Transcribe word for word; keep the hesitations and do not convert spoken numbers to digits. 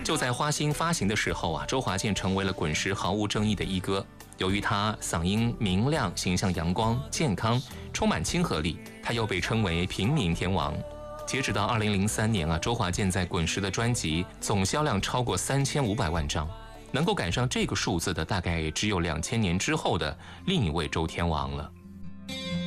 就在花心发行的时候啊，周华健成为了滚石毫无争议的一哥。由于他嗓音明亮、形象阳光、健康，充满亲和力，他又被称为平民天王。截止到二零零三年啊，周华健在滚石的专辑总销量超过三千五百万张，能够赶上这个数字的大概只有两千年之后的另一位周天王了。